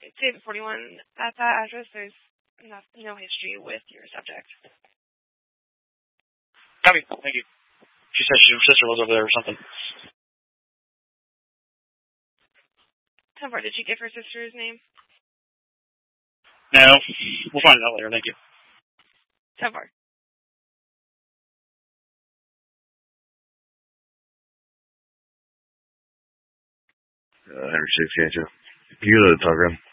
David 41. At that address, there's no history with your subject. Copy. Thank you. She said her sister was over there or something. 10-4, did she give her sister's name? No. We'll find it out later. Thank you. 10-4. Henry 6, Angel. You go to the telegram.